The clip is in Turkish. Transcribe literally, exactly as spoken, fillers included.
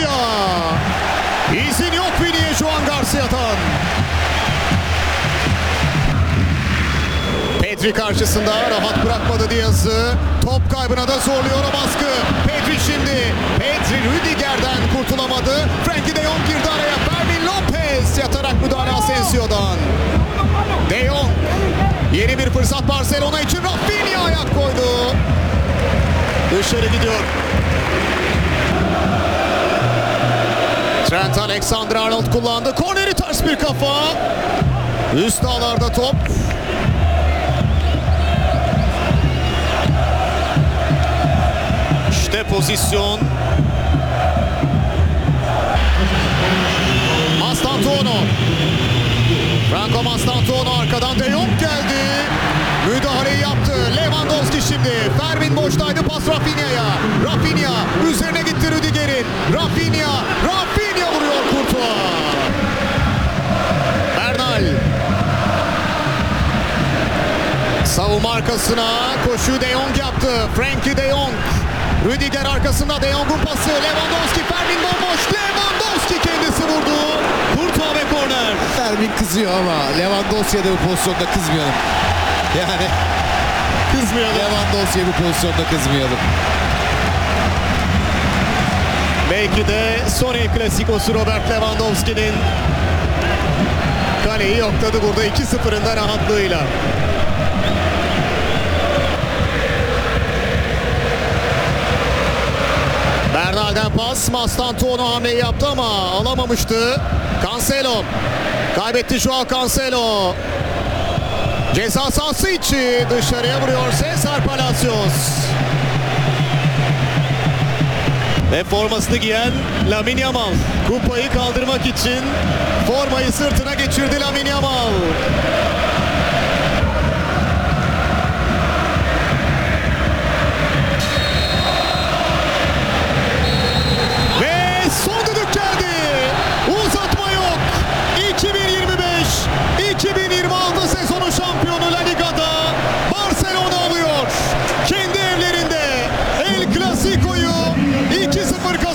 Garcia. İzin yok Vini'ye Juan Garcia'dan. Pedri karşısında rahat bırakmadı Diaz'ı. Top kaybına da zorluyor o baskı. Pedri şimdi. Pedri Rüdiger'den kurtulamadı. Frenkie de Jong girdi araya. Fermin Lopez yatarak müdahale Asensio'dan. De Jong. Yeni bir fırsat Barcelona için. Rafinha ayak koydu. Dışarı gidiyor. Trent Alexander-Arnold kullandı. Korneri ters bir kafa. Üst ağlarda top. İşte pozisyon. Mastantuono. Franco Mastantuono arkadan De Jong geldi. Müdahaleyi yaptı. Lewandowski şimdi. Fermin boştaydı. Pas Rafinha'ya. Rafinha üzerine gitti Rüdiger'in. Rafinha. Rafinha vuruyor Courtois. Bernal. Savunma arkasına koşu De Jong yaptı. Frenkie De Jong. Rüdiger arkasında De Jong'un pası. Lewandowski. Fermin bomboş. Lewandowski kendisi vurdu. Courtois ve korner. Fermin kızıyor ama Lewandowski'ye de bu pozisyonda kızmayalım. Yani Kızmayalım. Lewandowski'ye bu pozisyonda kızmayalım. Belki de son El Clasico'su Robert Lewandowski'nin. Kaleyi yokladı burada iki sıfırın da rahatlığıyla. Bernal'den pas. Mastantuono hamleyi yaptı ama alamamıştı. Cancelo. Kaybetti Joao Cancelo. Ceza sahası içi dışarıya vuruyor Cesar Palacios. Ve formasını giyen Lamine Yamal. Kupayı kaldırmak için formayı sırtına geçirdi Lamine Yamal. Ve son düdük geldi. Uzatma yok. iki bin yirmi beş iki bin yirmi altı sezonu şampiyonu La Liga'da Barcelona alıyor. Kendi evlerinde El Clasico'yu iki sıfır kazanıyor.